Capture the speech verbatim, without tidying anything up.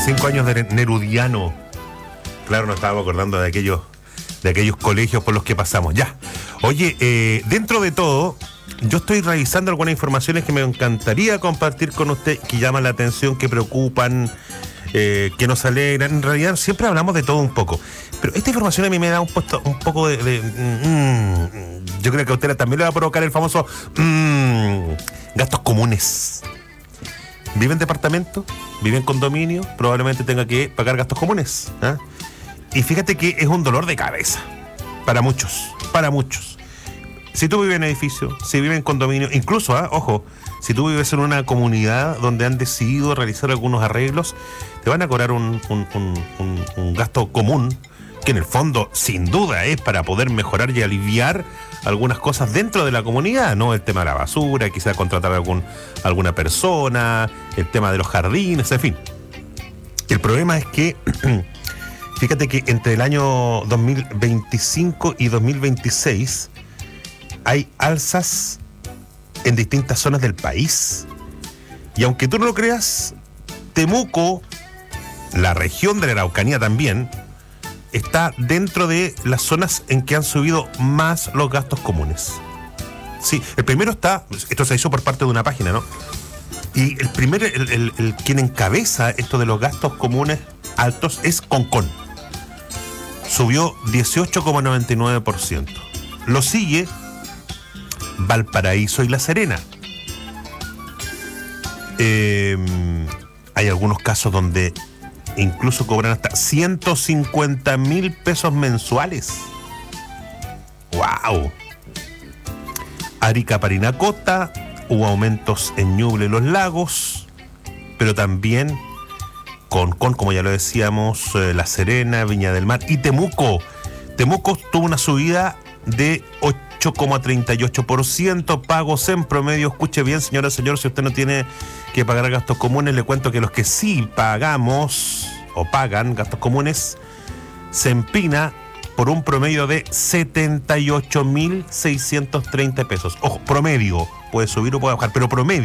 Cinco años de Nerudiano. Claro, nos estábamos acordando de aquellos, de aquellos colegios por los que pasamos. Ya. Oye, eh, dentro de todo, yo estoy revisando algunas informaciones que me encantaría compartir con usted, que llaman la atención, que preocupan, eh, que nos alegran. En realidad, siempre hablamos de todo un poco. Pero esta información a mí me da un, puesto, un poco de... de mm, yo creo que a usted también le va a provocar el famoso mm, gastos comunes. ¿Vive en departamento? ¿Vive en condominio? Probablemente tenga que pagar gastos comunes. ¿eh? Y fíjate que es un dolor de cabeza. Para muchos. Para muchos. Si tú vives en edificio, si vives en condominio, incluso, ¿eh? ojo, si tú vives en una comunidad donde han decidido realizar algunos arreglos, te van a cobrar un, un, un, un, un gasto común, que en el fondo, sin duda, es para poder mejorar y aliviar algunas cosas dentro de la comunidad, ¿no? El tema de la basura, quizá contratar a algún, alguna persona, el tema de los jardines, en fin. El problema es que, fíjate que entre el año dos mil veinticinco y dos mil veintiséis hay alzas en distintas zonas del país. Y aunque tú no lo creas, Temuco, la región de la Araucanía también, está dentro de las zonas en que han subido más los gastos comunes. Sí, el primero está, esto se hizo por parte de una página, ¿no? Y el primer, el, el, el quien encabeza esto de los gastos comunes altos es Concón. Subió dieciocho coma noventa y nueve por ciento. Lo sigue Valparaíso y La Serena. Eh, hay algunos casos donde incluso cobran hasta ciento cincuenta mil pesos mensuales. ¡Wow! Arica, Parinacota, hubo aumentos en Ñuble y Los Lagos, pero también Concón, como ya lo decíamos, eh, La Serena, Viña del Mar y Temuco. Temuco tuvo una subida de ocho coma treinta y ocho por ciento, pagos en promedio. Escuche bien, señora, señor, si usted no tiene que pagar gastos comunes, le cuento que los que sí pagamos o pagan gastos comunes se empina por un promedio de setenta y ocho mil seiscientos treinta pesos. Ojo, promedio, puede subir o puede bajar, pero promedio.